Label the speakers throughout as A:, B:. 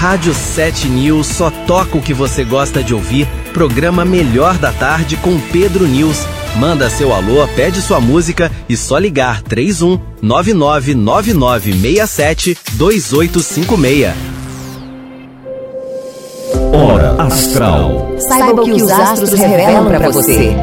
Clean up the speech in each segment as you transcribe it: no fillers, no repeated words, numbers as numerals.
A: Rádio 7 News só toca o que você gosta de ouvir. Programa Melhor da Tarde com Pedro News. Manda seu alô, pede sua música e só ligar 31 999967 2856.
B: Hora Astral.
C: Saiba o que os astros revelam para você.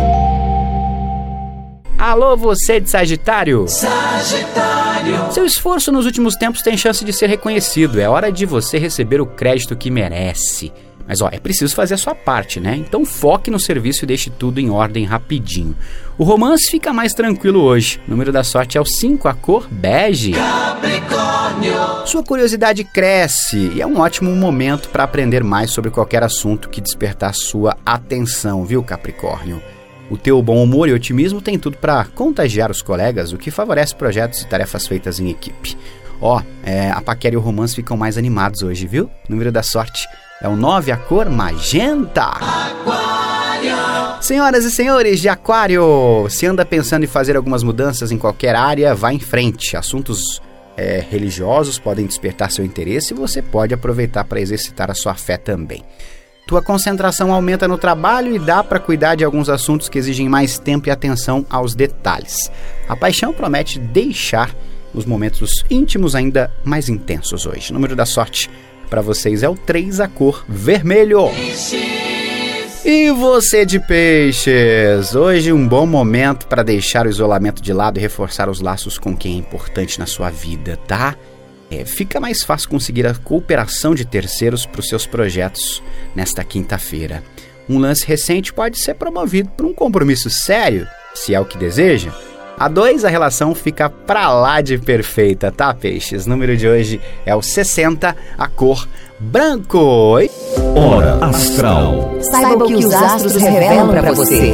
D: Alô, você de Sagitário? Sagitário. Seu esforço nos últimos tempos tem chance de ser reconhecido. É hora de você receber o crédito que merece. Mas é preciso fazer a sua parte, né? Então foque no serviço e deixe tudo em ordem rapidinho. O romance fica mais tranquilo hoje. O número da sorte é o 5, a cor bege. Capricórnio. Sua curiosidade cresce e é um ótimo momento para aprender mais sobre qualquer assunto que despertar sua atenção, viu, Capricórnio? O teu bom humor e otimismo tem tudo para contagiar os colegas, o que favorece projetos e tarefas feitas em equipe. A paquera e o romance ficam mais animados hoje, viu? O número da sorte é o 9, a cor magenta. Aquário. Senhoras e senhores de Aquário, se anda pensando em fazer algumas mudanças em qualquer área, vá em frente. Assuntos religiosos podem despertar seu interesse e você pode aproveitar para exercitar a sua fé também. Tua concentração aumenta no trabalho e dá para cuidar de alguns assuntos que exigem mais tempo e atenção aos detalhes. A paixão promete deixar os momentos íntimos ainda mais intensos hoje. O número da sorte para vocês é o 3, a cor vermelho. E você de Peixes, hoje um bom momento para deixar o isolamento de lado e reforçar os laços com quem é importante na sua vida, tá? Fica mais fácil conseguir a cooperação de terceiros para os seus projetos nesta quinta-feira. Um lance recente pode ser promovido por um compromisso sério, se é o que deseja. A 2, a relação fica pra lá de perfeita, tá, Peixes? O número de hoje é o 60, a cor branco.
B: Hora Astral.
C: Saiba o que os astros revelam para você.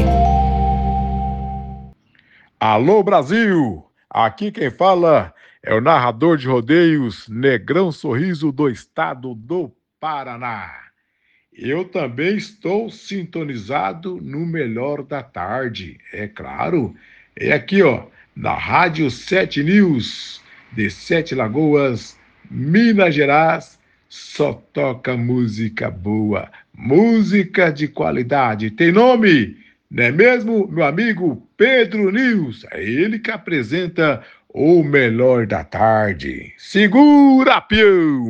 E: Alô, Brasil! Aqui quem fala é o narrador de rodeios Negrão Sorriso do estado do Paraná. Eu também estou sintonizado no Melhor da Tarde, é claro. É aqui, na Rádio 7 News, de Sete Lagoas, Minas Gerais, só toca música boa, música de qualidade. Tem nome, não é mesmo, meu amigo Pedro News? É ele que apresenta o Melhor da Tarde. Segura, peão!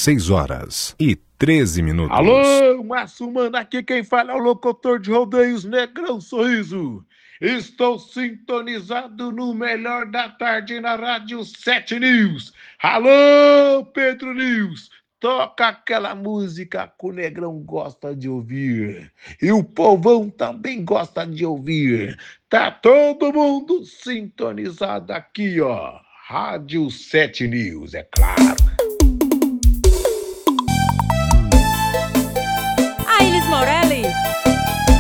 B: 16h13.
E: Alô, Massumana, aqui quem fala é o locutor de rodeios Negrão Sorriso. Estou sintonizado no Melhor da Tarde na Rádio 7 News. Alô, Pedro News, toca aquela música que o Negrão gosta de ouvir. E o povão também gosta de ouvir. Tá todo mundo sintonizado aqui, Rádio 7 News, é claro.